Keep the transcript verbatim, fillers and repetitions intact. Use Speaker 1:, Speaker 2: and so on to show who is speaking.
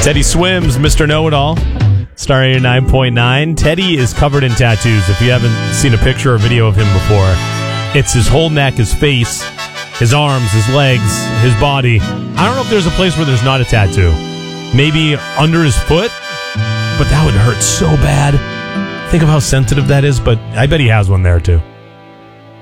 Speaker 1: Teddy Swims, Mister Know-It-All, starring at nine point nine. Teddy is covered in tattoos. If you haven't seen a picture or video of him before, it's his whole neck, his face, his arms, his legs, his body. I don't know if there's a place where there's not a tattoo. Maybe under his foot, but that would hurt so bad. Think of how sensitive that is, but I bet he has one there too.